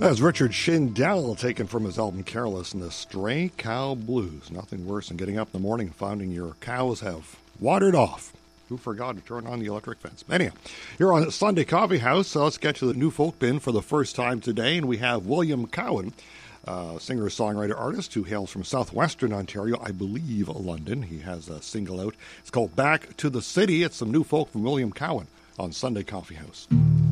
That's Richard Shindell, taken from his album Careless and the Stray Cow Blues. Nothing worse than getting up in the morning and finding your cows have wandered off. Who forgot to turn on the electric fence? Anyhow, you're on Sunday Coffee House, so let's get to the new folk bin for the first time today, and we have William Cowan, singer-songwriter artist who hails from southwestern Ontario, I believe London. He has a single out. It's called Back to the City. It's some new folk from William Cowan on Sunday Coffee House.